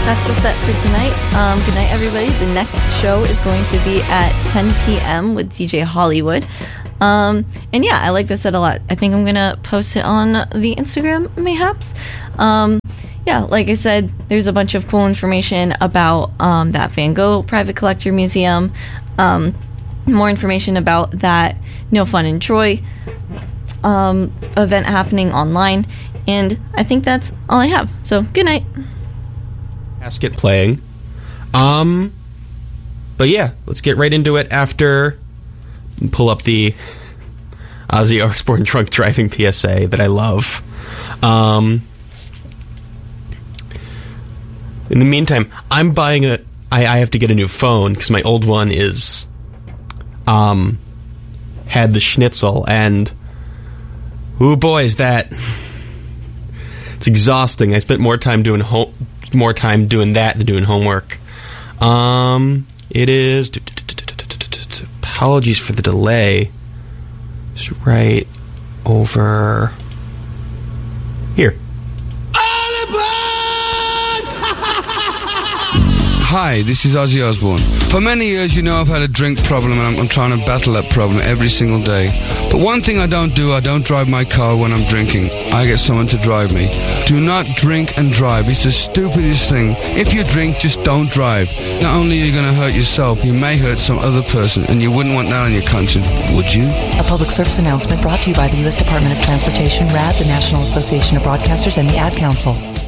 That's the set for tonight. Good night, everybody. The next show is going to be at 10 p.m. with DJ Hollywood. And yeah, I like this set a lot. I think I'm going to post it on the Instagram, mayhaps. Yeah, like I said, there's a bunch of cool information about that Van Gogh Private Collector Museum. More information about that No Fun in Troy event happening online. And I think that's all I have. So, good night. Casket playing. But yeah, let's get right into it after pull up the Ozzy Osbourne drunk driving PSA that I love. In the meantime, I'm buying I have to get a new phone because my old one is had the schnitzel, and ooh boy, is that it's exhausting. I spent more time doing that than doing homework. It is apologies for the delay. It's right over here. Hi, this is Ozzy Osbourne. For many years, you know I've had a drink problem, and I'm trying to battle that problem every single day. But one thing I don't drive my car when I'm drinking. I get someone to drive me. Do not drink and drive. It's the stupidest thing. If you drink, just don't drive. Not only are you going to hurt yourself, you may hurt some other person, and you wouldn't want that on your conscience, would you? A public service announcement brought to you by the U.S. Department of Transportation, RAD, the National Association of Broadcasters, and the Ad Council.